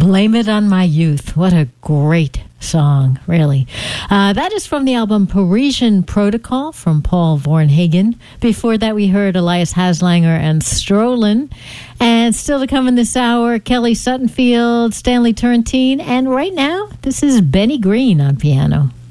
Blame It on My Youth. What a great song, really. That is from the album Parisian Protocol from Paul Vornhagen. Before that, we heard Elias Haslanger and Strolin. And still to come in this hour, Kelly Suttonfield, Stanley Turrentine. And right now, this is Benny Green on piano.